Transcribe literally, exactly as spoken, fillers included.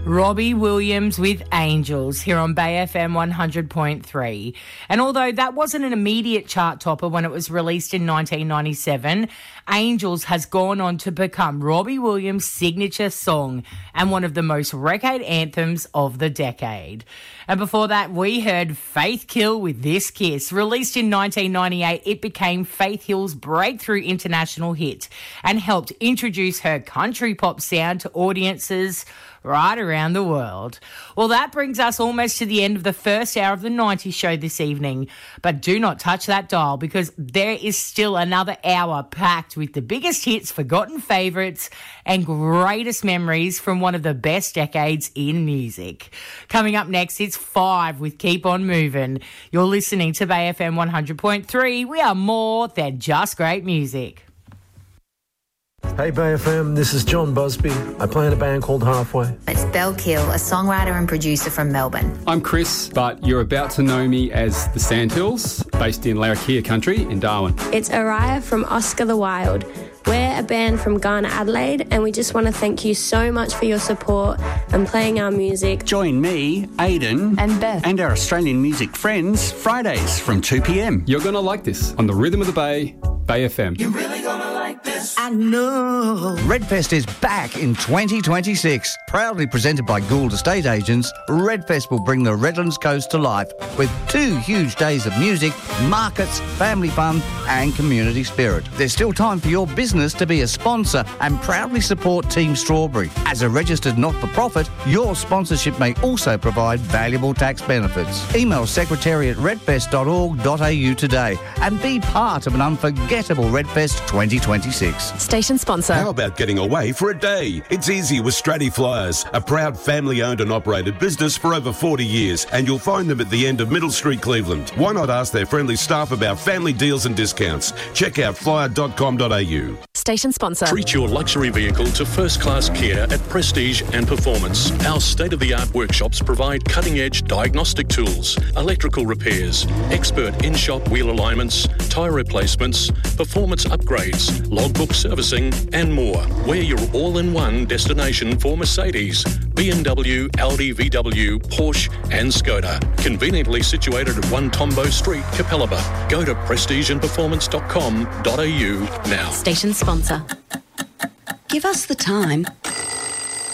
Robbie Williams with Angels here on Bay F M one hundred point three. And although that wasn't an immediate chart topper when it was released in nineteen ninety-seven, Angels has gone on to become Robbie Williams' signature song and one of the most record anthems of the decade. And before that, we heard Faith Hill with This Kiss. Released in nineteen ninety-eight, it became Faith Hill's breakthrough international hit and helped introduce her country pop sound to audiences right around the world. Well, that brings us almost to the end of the first hour of the nineties show this evening. But do not touch that dial, because there is still another hour packed with the biggest hits, forgotten favourites, and greatest memories from one of the best decades in music. Coming up next, it's Five with Keep On Moving. You're listening to Bay F M one hundred point three. We are more than just great music. Hey Bay F M, this is John Busby. I play in a band called Halfway. It's Belle Kill, a songwriter and producer from Melbourne. I'm Chris, but you're about to know me as the Sandhills, based in Larrakia country in Darwin. It's Araya from Oscar the Wild. We're a band from Ghana, Adelaide, and we just want to thank you so much for your support and playing our music. Join me, Aidan, and Beth, and our Australian music friends, Fridays from two p.m. You're going to like this on the Rhythm of the Bay, Bay F M. You're really going to like this. I know. Redfest is back in twenty twenty-six. Proudly presented by Gould Estate Agents, Redfest will bring the Redlands Coast to life with two huge days of music, markets, family fun and community spirit. There's still time for your business to be a sponsor and proudly support Team Strawberry. As a registered not-for-profit, your sponsorship may also provide valuable tax benefits. Email secretary at redfest dot org dot a u today and be part of an unforgettable Redfest twenty twenty-six. Station sponsor. How about getting away for a day? It's easy with Stratty Flyers, a proud family-owned and operated business for over forty years, and you'll find them at the end of Middle Street, Cleveland. Why not ask their friendly staff about family deals and discounts? Check out flyer dot com dot a u. Station sponsor. Treat your luxury vehicle to first-class care at Prestige and Performance. Our state-of-the-art workshops provide cutting-edge diagnostic tools, electrical repairs, expert in-shop wheel alignments, tyre replacements, performance upgrades, logbook servicing and more. We're your all-in-one destination for Mercedes, B M W, Audi, V W, Porsche and Skoda. Conveniently situated at one Tombo Street, Capalaba. Go to prestige and performance dot com dot a u now. Station sponsor. Give us the time.